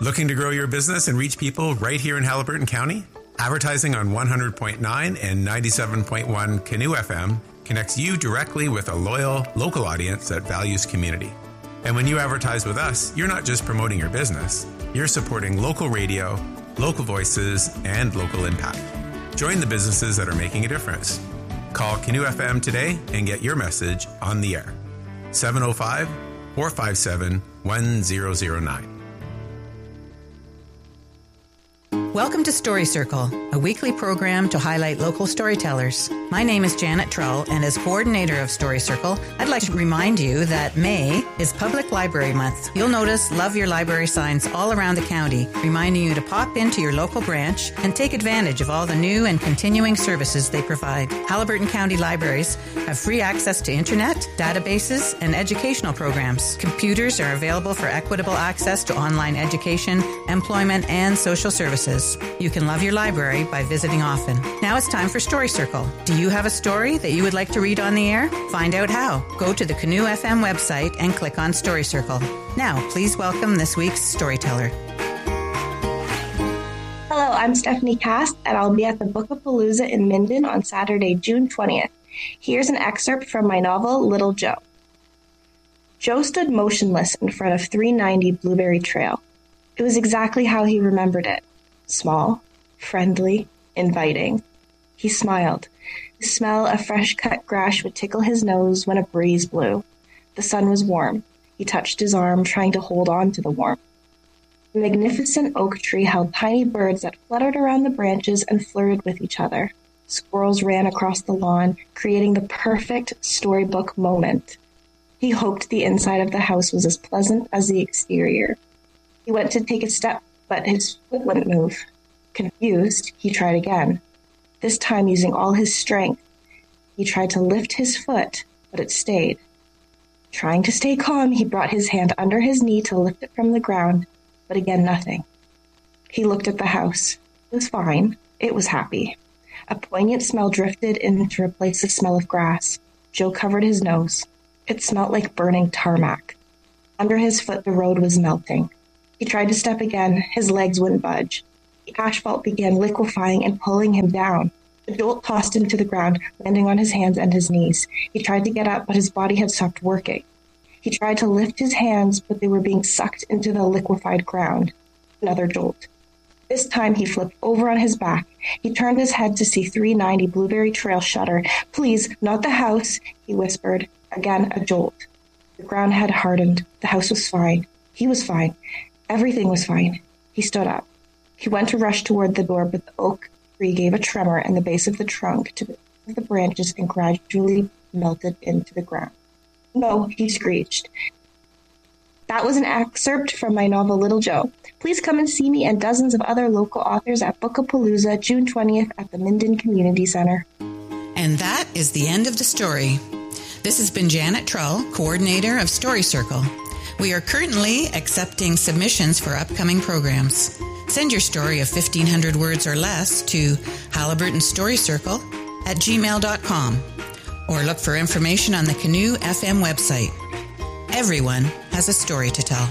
Looking to grow your business and reach people right here in Haliburton County? Advertising on 100.9 and 97.1 Canoe FM connects you directly with a loyal, local audience that values community. And when you advertise with us, you're not just promoting your business, you're supporting local radio, local voices, and local impact. Join the businesses that are making a difference. Call Canoe FM today and get your message on the air. 705-457-1009. Welcome to Story Circle, a weekly program to highlight local storytellers. My name is Janet Trull, and as coordinator of Story Circle, I'd like to remind you that May is Public Library Month. You'll notice Love Your Library signs all around the county, reminding you to pop into your local branch and take advantage of all the new and continuing services they provide. Haliburton County Libraries have free access to internet, databases, and educational programs. Computers are available for equitable access to online education, employment, and social services. You can love your library by visiting often. Now it's time for Story Circle. Do you have a story that you would like to read on the air? Find out how. Go to the Canoe FM website and click on Story Circle. Now, please welcome this week's storyteller. Hello, I'm Stephanie Cast, and I'll be at the Bookapalooza in Minden on Saturday, June 20th. Here's an excerpt from my novel, Little Joe. Joe stood motionless in front of 390 Blueberry Trail. It was exactly how he remembered it. Small, friendly, inviting. He smiled. The smell of fresh-cut grass would tickle his nose when a breeze blew. The sun was warm. He touched his arm, trying to hold on to the warmth. The magnificent oak tree held tiny birds that fluttered around the branches and flirted with each other. Squirrels ran across the lawn, creating the perfect storybook moment. He hoped the inside of the house was as pleasant as the exterior. He went to take a step, but his foot wouldn't move. Confused, he tried again, this time using all his strength. He tried to lift his foot, but it stayed. Trying to stay calm, he brought his hand under his knee to lift it from the ground, but again nothing. He looked at the house. It was fine. It was happy. A poignant smell drifted in to replace the smell of grass. Joe covered his nose. It smelled like burning tarmac. Under his foot, the road was melting. He tried to step again. His legs wouldn't budge. The asphalt began liquefying and pulling him down. A jolt tossed him to the ground, landing on his hands and his knees. He tried to get up, but his body had stopped working. He tried to lift his hands, but they were being sucked into the liquefied ground. Another jolt. This time he flipped over on his back. He turned his head to see 390 Blueberry Trail shudder. "Please, not the house," he whispered. Again, a jolt. The ground had hardened. The house was fine. He was fine. Everything was fine. He stood up. He went to rush toward the door, but the oak tree gave a tremor in the base of the trunk to the branches and gradually melted into the ground. "No," he screeched. That was an excerpt from my novel, Little Joe. Please come and see me and dozens of other local authors at Bookapalooza, June 20th at the Minden Community Center. And that is the end of the story. This has been Janet Trull, coordinator of Story Circle. We are currently accepting submissions for upcoming programs. Send your story of 1,500 words or less to haliburtonstorycircle@gmail.com or look for information on the Canoe FM website. Everyone has a story to tell.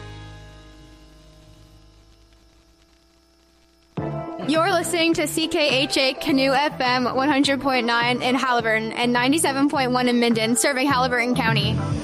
You're listening to CKHA Canoe FM 100.9 in Haliburton and 97.1 in Minden, serving Haliburton County.